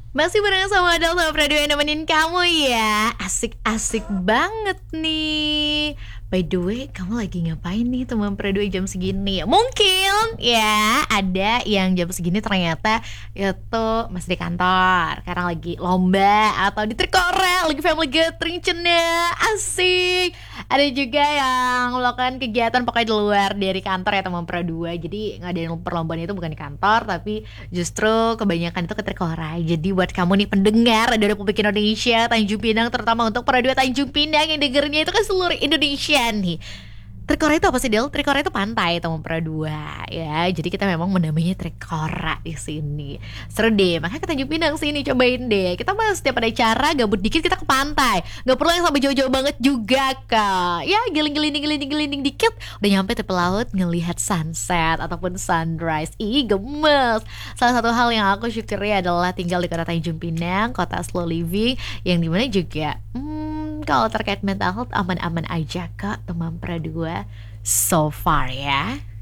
Masih bareng sama Adel sama Pradu yang nemenin kamu ya. Asik-asik banget nih. By the way, kamu lagi ngapain nih teman Pradu jam segini? Mungkin ya ada yang jam segini ternyata itu masih di kantor karena lagi lomba atau di Trikora lagi family gathering cena. Asik. Ada juga yang melakukan kegiatan pokoknya di luar dari kantor ya teman Pradu. Jadi ngadain perlombaan itu bukan di kantor tapi justru kebanyakan itu ke Trikora. Jadi buat kamu nih pendengar dari Republik Indonesia, Tanjung Pinang, terutama untuk para dua Tanjung Pinang yang dengernya itu kan seluruh Indonesia nih. Trikora itu apa sih Del? Trikora itu pantai teman para dua ya. Jadi kita memang menamainya Trikora di sini. Seru deh, makanya ke Tanjung Pinang sini cobain deh. Kita mah setiap ada acara gabut dikit kita ke pantai. Gak perlu yang sampai jauh-jauh banget juga kak. Ya giling-giling dikit udah nyampe tepi laut ngelihat sunset ataupun sunrise. Ih gemes. Salah satu hal yang aku syukuri adalah tinggal di kota Tanjung Pinang, kota slow living, yang dimana juga kalau terkait mental health aman-aman aja kak teman perdua so far ya.